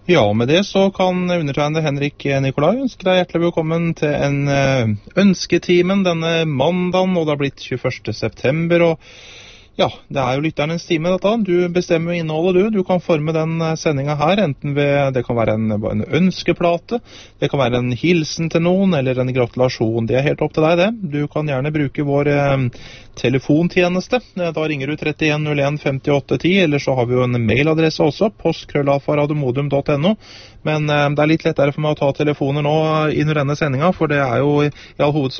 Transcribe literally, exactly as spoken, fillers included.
Ja, med det så kan undertegnede Henrik Nikolai ønske deg hjertelig velkommen til en eh, ønsketimen denne mandagen, og det har blitt tjueførste september, og ja, det er jo lytternes time dette. Du bestemmer jo innholdet, du. Du kan forme den eh, sendingen her, enten ved, det kan være en, en ønskeplate, det kan være en hilsen til noen, eller en gratulasjon. Det er helt opp til deg, det. Du kan gjerne bruke vår eh, telefontjeneste. Da ringer du trettien null en femtiåtte ti, eller så har vi jo en mailadresse også, postkrøllalfa radiomodum punktum no. Men eh, det er litt lettere for meg å ta telefoner nå under denne sendingen, for det er jo i all hovedsak